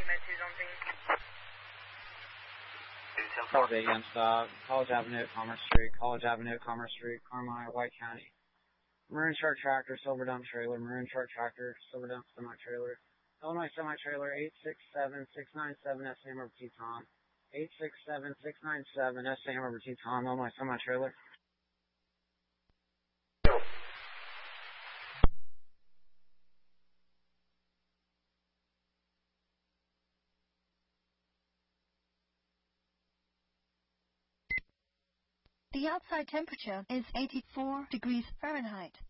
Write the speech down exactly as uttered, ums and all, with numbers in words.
Med two zone thing. South again, stop. College Avenue, Commerce Street, College Avenue, Commerce Street, Carmine, White County. Maroon Shark Tractor, Silver Dump Trailer, Maroon Shark Tractor, Silver Dump Semi Trailer. Illinois Semi Trailer, eight six seven six nine seven, S. Sam over T Tom. eight six seven six nine seven, S. Sam over T Tom, Illinois Semi Trailer. The outside temperature is eighty-four degrees Fahrenheit.